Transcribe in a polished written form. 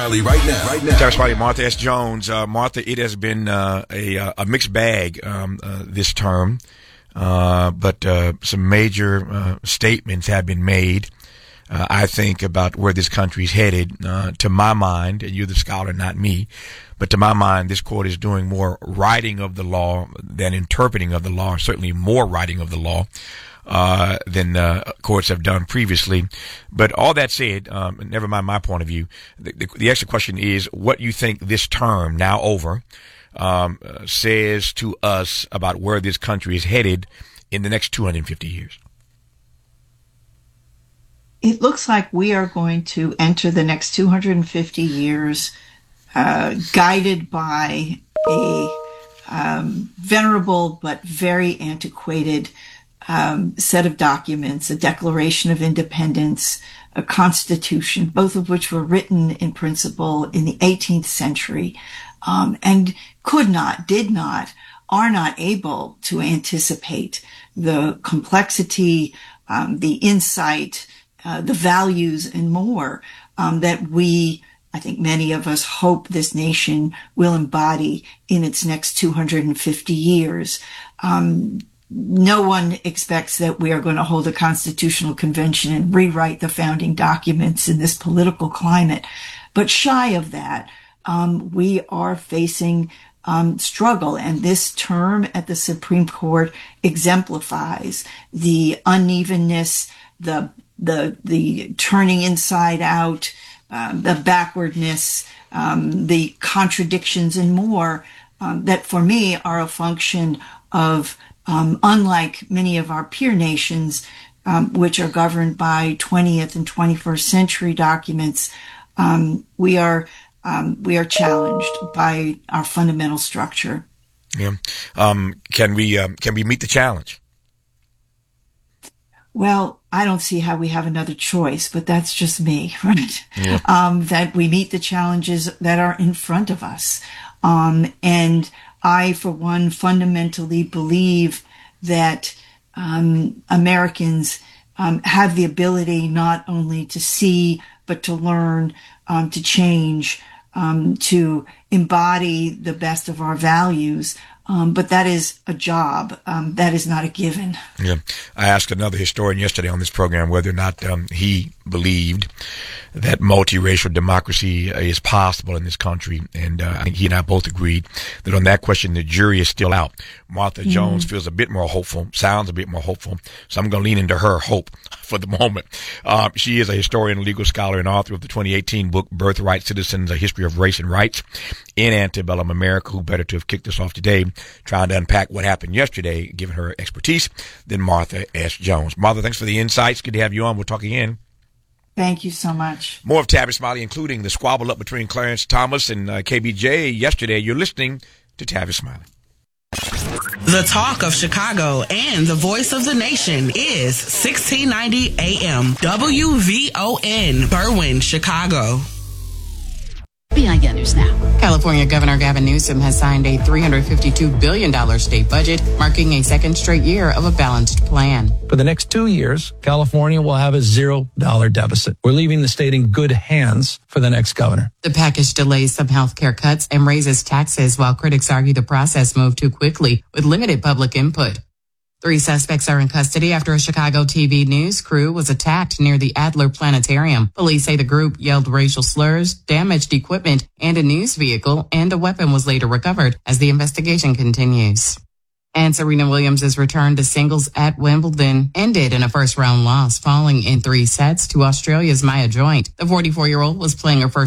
Right now. Tavis Smiley, Martha S. Jones. Martha, it has been a mixed bag this term, but some major statements have been made, I think, about where this country's headed. To my mind, and you're the scholar, not me, but to my mind, this court is doing more writing of the law than interpreting of the law, certainly more writing of the law than courts have done previously. But all that said, never mind my point of view, the extra question is what you think this term, now over, says to us about where this country is headed in the next 250 years. It looks like we are going to enter the next 250 years guided by a venerable but very antiquated set of documents, a Declaration of Independence, a Constitution, both of which were written in principle in the 18th century, and are not able to anticipate the complexity, the insight, the values, and more that I think many of us hope this nation will embody in its next 250 years. No one expects that we are going to hold a constitutional convention and rewrite the founding documents in this political climate. But shy of that, we are facing struggle. And this term at the Supreme Court exemplifies the unevenness, the turning inside out, the backwardness, the contradictions and more that for me are a function of unlike many of our peer nations, which are governed by 20th and 21st century documents, we are challenged by our fundamental structure. Yeah. Can we meet the challenge? Well, I don't see how we have another choice, but that's just me, right? Yeah. That we meet the challenges that are in front of us. And I, for one, fundamentally believe that Americans have the ability not only to see, but to learn, to change, to embody the best of our values. But that is a job. That is not a given. Yeah. I asked another historian yesterday on this program whether or not he believed that multiracial democracy is possible in this country. And I think he and I both agreed that on that question, the jury is still out. Martha Jones feels a bit more hopeful, sounds a bit more hopeful. So I'm going to lean into her hope for the moment. She is a historian, legal scholar, and author of the 2018 book, Birthright Citizens, A History of Race and Rights in Antebellum America. Who better to have kicked us off today, trying to unpack what happened yesterday, given her expertise, than Martha S. Jones. Martha, thanks for the insights. Good to have you on. We'll talk again. Thank you so much. More of Tavis Smiley, including the squabble up between Clarence Thomas and KBJ yesterday. You're listening to Tavis Smiley. The talk of Chicago and the voice of the nation is 1690 AM WVON, Berwyn, Chicago. Behind News Now. California Governor Gavin Newsom has signed a $352 billion state budget, marking a second straight year of a balanced plan. For the next 2 years, California will have a $0 deficit. We're leaving the state in good hands for the next governor. The package delays some health care cuts and raises taxes, while critics argue the process moved too quickly with limited public input. 3 suspects are in custody after a Chicago TV news crew was attacked near the Adler Planetarium. Police say the group yelled racial slurs, damaged equipment and a news vehicle, and a weapon was later recovered as the investigation continues. And Serena Williams' return to singles at Wimbledon ended in a first-round loss, falling in 3 sets to Australia's Maya Joint. The 44-year-old was playing her first